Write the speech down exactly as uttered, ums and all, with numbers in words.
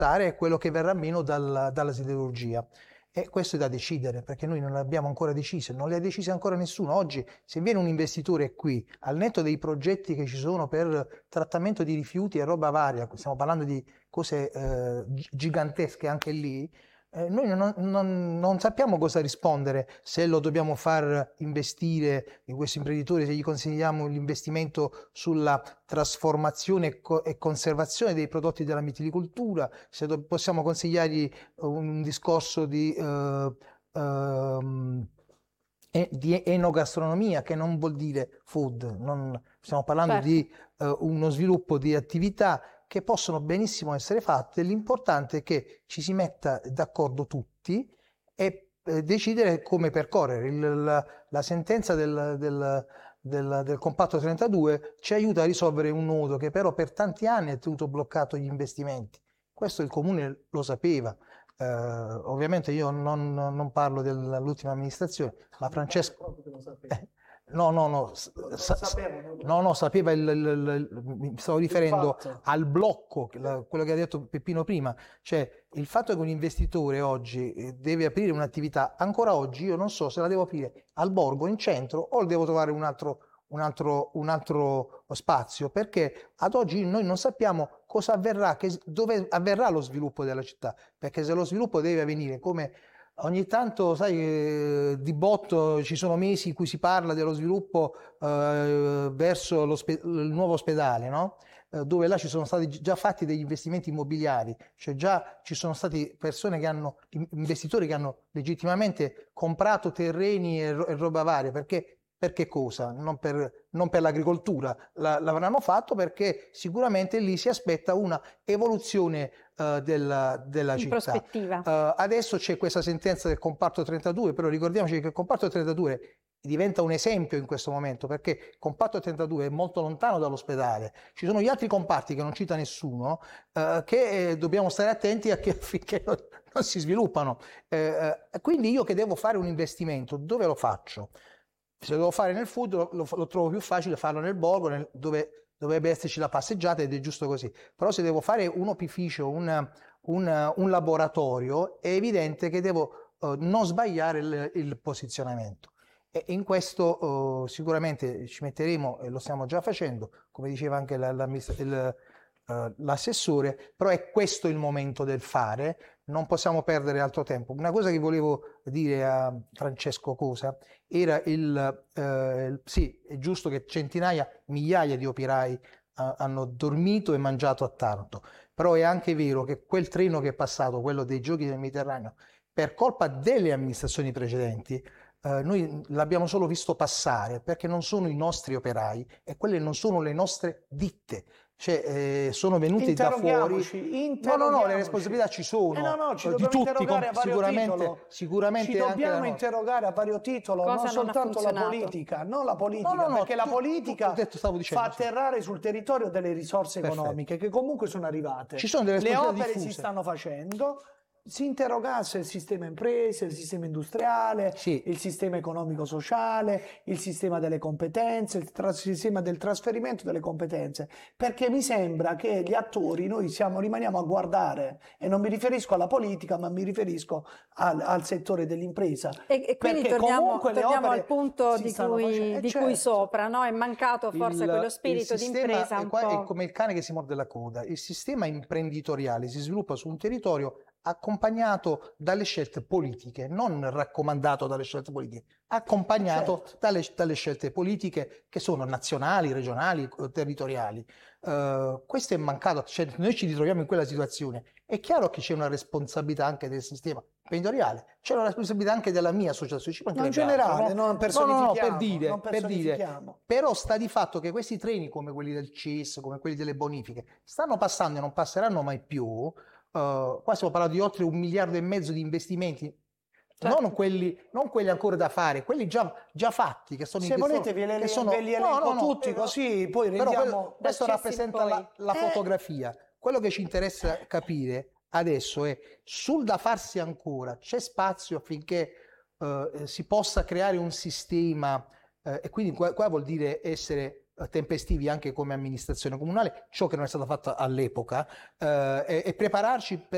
è quello che verrà meno dal, dalla siderurgia. E questo è da decidere, perché noi non l'abbiamo ancora deciso, non le ha decise ancora nessuno. Oggi, se viene un investitore qui, al netto dei progetti che ci sono per trattamento di rifiuti e roba varia, stiamo parlando di cose eh, gigantesche anche lì, eh, noi non, non, non sappiamo cosa rispondere, se lo dobbiamo far investire in questi imprenditori, se gli consigliamo l'investimento sulla trasformazione e, co- e conservazione dei prodotti della mitilicoltura, se do- possiamo consigliargli un discorso di, eh, ehm, e- di enogastronomia, che non vuol dire food, non, stiamo parlando Certo. di eh, uno sviluppo di attività che possono benissimo essere fatte. L'importante è che ci si metta d'accordo tutti e eh, decidere come percorrere. Il- la, la sentenza del, del, del, del compatto trentadue ci aiuta a risolvere un nodo che però per tanti anni ha tenuto bloccato gli investimenti. Questo il Comune lo sapeva. Eh, ovviamente io non, non parlo dell'ultima amministrazione, ma Francesco... Eh, no, no, no, sa, no, no, sapeva il, il, il, mi stavo riferendo al blocco, la, quello che ha detto Peppino prima, cioè il fatto che un investitore oggi deve aprire un'attività, ancora oggi io non so se la devo aprire al borgo, in centro, o devo trovare un altro, un altro, un altro spazio, perché ad oggi noi non sappiamo cosa avverrà, che, dove avverrà lo sviluppo della città, perché se lo sviluppo deve avvenire come... Ogni tanto, sai, eh, di botto ci sono mesi in cui si parla dello sviluppo eh, verso il nuovo ospedale, no? Eh, dove là ci sono stati già fatti degli investimenti immobiliari, cioè già ci sono stati persone che hanno, investitori che hanno legittimamente comprato terreni e, e roba varia, perché per che cosa? Non per, non per l'agricoltura, la, l'avranno fatto perché sicuramente lì si aspetta una evoluzione uh, della, della in città. prospettiva. Uh, adesso c'è questa sentenza del comparto trentadue, però ricordiamoci che il comparto trentadue diventa un esempio in questo momento, perché il comparto trentadue è molto lontano dall'ospedale. Ci sono gli altri comparti che non cita nessuno, uh, che eh, dobbiamo stare attenti a che, affinché non, non si sviluppano. Uh, quindi io che devo fare un investimento, dove lo faccio? Se lo devo fare nel food lo, lo, lo trovo più facile farlo nel borgo, nel, dove dovrebbe esserci la passeggiata, ed è giusto così. Però se devo fare un opificio, un, un, un laboratorio, è evidente che devo uh, non sbagliare il, il posizionamento. E in questo uh, sicuramente ci metteremo, e lo stiamo già facendo, come diceva anche la, la, il, uh, l'assessore, però è questo il momento del fare, non possiamo perdere altro tempo. Una cosa che volevo dire a Francesco Cosa era il, eh, sì, è giusto che centinaia, migliaia di operai eh, hanno dormito e mangiato a Taranto, però è anche vero che quel treno che è passato, quello dei Giochi del Mediterraneo, per colpa delle amministrazioni precedenti, eh, noi l'abbiamo solo visto passare, perché non sono i nostri operai e quelle non sono le nostre ditte. Cioè, eh, sono venuti da fuori. No, no, no, le responsabilità ci sono. Eh no, no, ci di dobbiamo tutti, interrogare a vario sicuramente, titolo. sicuramente Ci anche dobbiamo la interrogare a vario titolo, Cosa non non soltanto ha la funzionato? politica, non la politica, No, no, no, perché la tu- politica tu- detto, stavo dicendo, fa atterrare sul territorio delle risorse Perfetto. economiche che comunque sono arrivate. Ci sono delle Le responsabilità opere diffuse. si stanno facendo. Si interrogasse il sistema imprese, il sistema industriale, Sì. il sistema economico-sociale, il sistema delle competenze, il tra- sistema del trasferimento delle competenze, perché mi sembra che gli attori, noi siamo, rimaniamo a guardare, e non mi riferisco alla politica, ma mi riferisco al, al settore dell'impresa. E, e quindi Perché torniamo, comunque le torniamo opere al punto si di stanno cui, facendo. Eh, di certo. cui sopra, no? È mancato forse Il- quello il spirito di sistema impresa è, un qua- è po'. come il cane che si morde la coda. Il sistema imprenditoriale si sviluppa su un territorio accompagnato dalle scelte politiche, non raccomandato dalle scelte politiche, accompagnato Certo. dalle, dalle scelte politiche che sono nazionali, regionali, territoriali. Uh, questo è mancato, cioè, noi ci ritroviamo in quella situazione. È chiaro che c'è una responsabilità anche del sistema imprenditoriale, c'è una responsabilità anche della mia associazione. Ci Non mancherebbe generale, altro, no? non No, no, no, per personifichiamo, dire, non per dire, personifichiamo. però sta di fatto che questi treni come quelli del C I S, come quelli delle bonifiche, stanno passando e non passeranno mai più. Uh, qua stiamo parlando di oltre un miliardo e mezzo di investimenti, Certo. non, quelli, non quelli ancora da fare, quelli già, già fatti, che sono Se in volete ve, le, che sono, ve li elenco no, no, no, tutti, eh, così poi però rendiamo... quello- questo da rappresenta in la, poi. la Eh. fotografia. Quello che ci interessa capire adesso è sul da farsi ancora, c'è spazio affinché eh, si possa creare un sistema, eh, e quindi qua, qua vuol dire essere tempestivi anche come amministrazione comunale, ciò che non è stato fatto all'epoca, eh, e, e prepararci per